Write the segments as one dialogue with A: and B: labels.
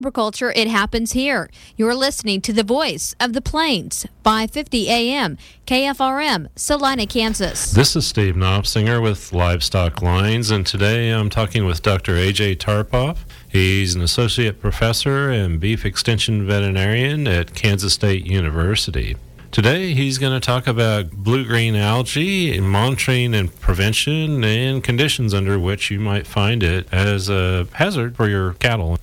A: Agriculture, it happens here. You're listening to the voice of the Plains, 550 AM, KFRM, Salina, Kansas.
B: This is Steve Knopsinger with Livestock Lines, and today I'm talking with Dr. A.J. Tarpoff. He's an associate professor and beef extension veterinarian at Kansas State University. Today he's going to talk about blue-green algae, monitoring and prevention, and conditions under which you might find it as a hazard for your cattle.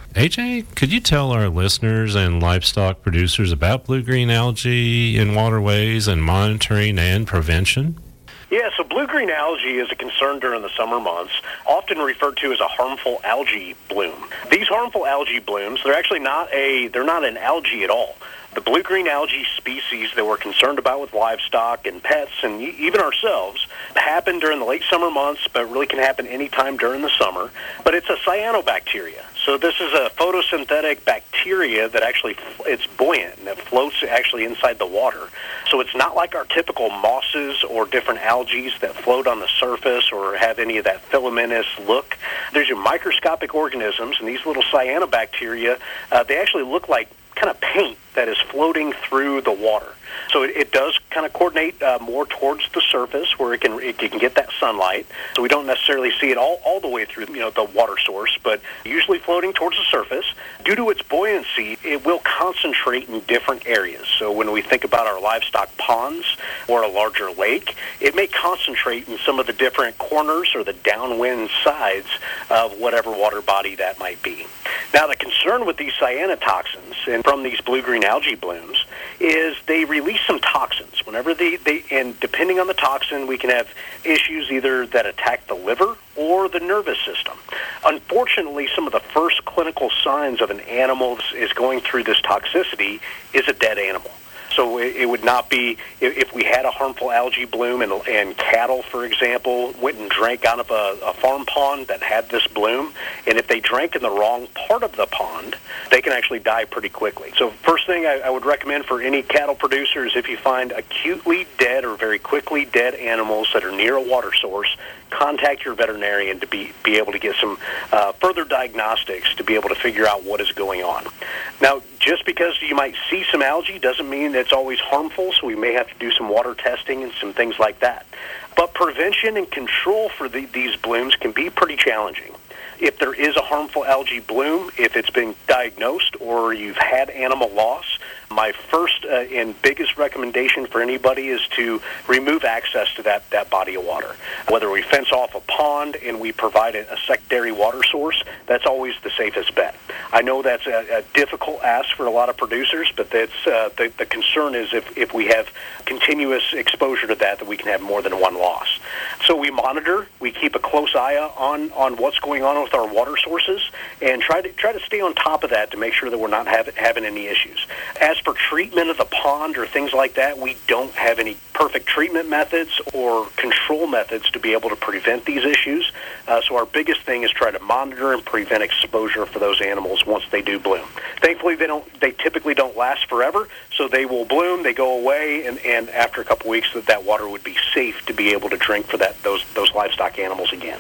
B: AJ, could you tell our listeners and livestock producers about blue-green algae in waterways and monitoring and prevention?
C: Yeah, so blue-green algae is a concern during the summer months, often referred to as a harmful algae bloom. These harmful algae blooms, they're not an algae at all. The blue-green algae species that we're concerned about with livestock and pets and even ourselves happen during the late summer months, but really can happen anytime during the summer. But it's a cyanobacteria. So this is a photosynthetic bacteria that it's buoyant and it floats actually inside the water. So it's not like our typical mosses or different algae that float on the surface or have any of that filamentous look. There's your microscopic organisms, and these little cyanobacteria, they actually look like kind of paint that is floating through the water. So it does kind of coordinate more towards the surface where it can get that sunlight. So we don't necessarily see it all the way through the water source, but usually floating towards the surface. Due to its buoyancy, it will concentrate in different areas. So when we think about our livestock ponds or a larger lake, it may concentrate in some of the different corners or the downwind sides of whatever water body that might be. Now, the concern with these cyanotoxins and from these blue-green algae blooms is they release some toxins. Whenever and depending on the toxin, we can have issues either that attack the liver or the nervous system. Unfortunately, some of the first clinical signs of an animal is going through this toxicity is a dead animal. So it would not be, if we had a harmful algae bloom and cattle, for example, went and drank out of a farm pond that had this bloom, and if they drank in the wrong part of the pond, they can actually die pretty quickly. So first thing I would recommend for any cattle producers, if you find acutely dead or very quickly dead animals that are near a water source, contact your veterinarian to be able to get some further diagnostics to be able to figure out what is going on. Now, just because you might see some algae doesn't mean it's always harmful, so we may have to do some water testing and some things like that. But prevention and control for these blooms can be pretty challenging. If there is a harmful algae bloom, if it's been diagnosed or you've had animal loss, my first and biggest recommendation for anybody is to remove access to that body of water. Whether we fence off a pond and we provide a secondary water source, that's always the safest bet. I know that's a difficult ask for a lot of producers, but that's the concern is if we have continuous exposure to that we can have more than one loss. So we monitor, we keep a close eye on what's going on with our water sources, and try to stay on top of that to make sure that we're not having any issues. As for treatment of the pond or things like that, we don't have any perfect treatment methods or control methods to be able to prevent these issues. So our biggest thing is try to monitor and prevent exposure for those animals once they do bloom. Thankfully, they typically don't last forever, so they will bloom, they go away, and after a couple weeks that water would be safe to be able to drink for those livestock animals again.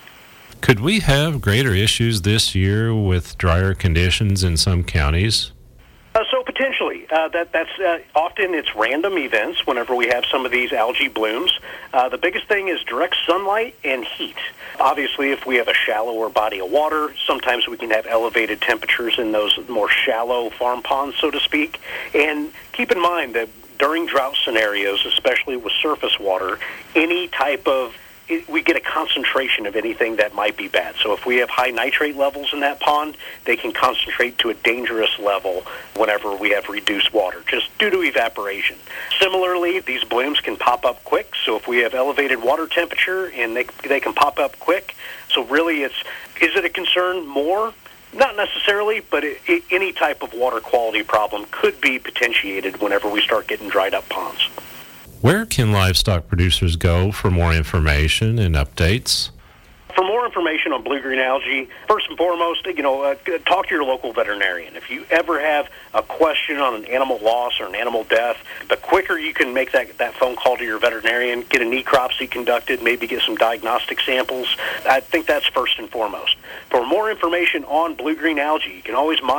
B: Could we have greater issues this year with drier conditions in some counties?
C: So potentially, that's often it's random events whenever we have some of these algae blooms. The biggest thing is direct sunlight and heat. Obviously, if we have a shallower body of water, sometimes we can have elevated temperatures in those more shallow farm ponds, so to speak. And keep in mind that during drought scenarios, especially with surface water, any type of we get a concentration of anything that might be bad. So if we have high nitrate levels in that pond, they can concentrate to a dangerous level whenever we have reduced water, just due to evaporation. Similarly, these blooms can pop up quick. So if we have elevated water temperature, and they can pop up quick. So really, is it a concern more? Not necessarily, but any type of water quality problem could be potentiated whenever we start getting dried up ponds.
B: Where can livestock producers go for more information and updates?
C: For more information on blue-green algae, first and foremost, talk to your local veterinarian. If you ever have a question on an animal loss or an animal death, the quicker you can make that phone call to your veterinarian, get a necropsy conducted, maybe get some diagnostic samples, I think that's first and foremost. For more information on blue-green algae, you can always